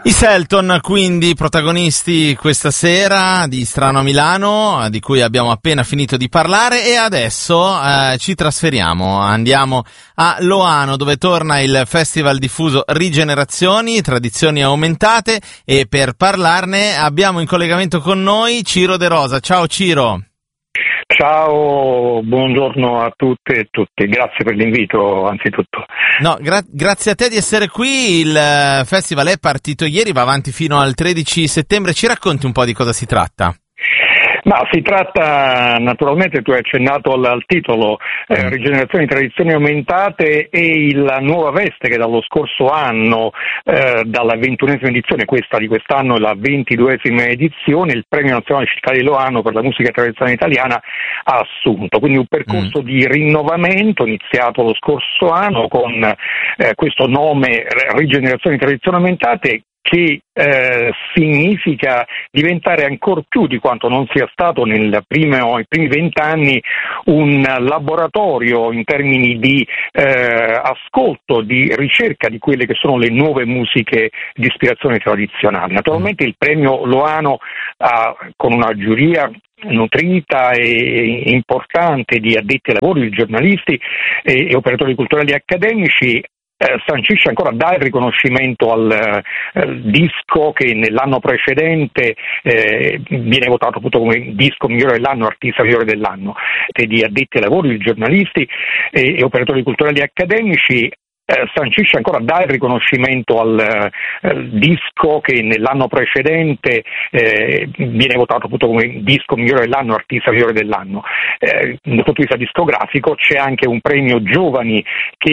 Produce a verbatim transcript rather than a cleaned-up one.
I Selton, quindi, protagonisti questa sera di Strano a Milano, di cui abbiamo appena finito di parlare, e adesso eh, ci trasferiamo, andiamo a Loano, dove torna il festival diffuso Rigenerazioni, Tradizioni Aumentate, e per parlarne abbiamo in collegamento con noi Ciro De Rosa. Ciao Ciro. Ciao, buongiorno a tutte e tutti, grazie per l'invito anzitutto. No, gra- grazie a te di essere qui, il uh, festival è partito ieri, va avanti fino al tredici settembre, ci racconti un po' di cosa si tratta? Ma si tratta, naturalmente, tu hai accennato al, al titolo, eh, Rigenerazioni, Tradizioni Aumentate, e la nuova veste che dallo scorso anno, eh, dalla ventunesima edizione, questa di quest'anno è la ventiduesima edizione, il Premio Nazionale Città di Loano per la musica e tradizione italiana ha assunto. Quindi un percorso mm. di rinnovamento iniziato lo scorso anno con eh, questo nome Rigenerazioni, Tradizioni Aumentate, che eh, significa diventare ancor più di quanto non sia stato nel primo, nei primi vent'anni un laboratorio in termini di eh, ascolto, di ricerca di quelle che sono le nuove musiche di ispirazione tradizionale. Naturalmente il premio Loano ha, con una giuria nutrita e importante di addetti ai lavori, di giornalisti e, e operatori culturali e accademici, Eh, sancisce ancora, dà il riconoscimento al eh, disco che nell'anno precedente eh, viene votato appunto come disco migliore dell'anno, artista migliore dell'anno, e di addetti ai lavori, di giornalisti e, e operatori culturali e accademici. Eh, sancisce ancora, dà il riconoscimento al eh, disco che nell'anno precedente eh, viene votato appunto come disco migliore dell'anno, artista migliore dell'anno. Eh, dal punto di vista discografico c'è anche un premio giovani che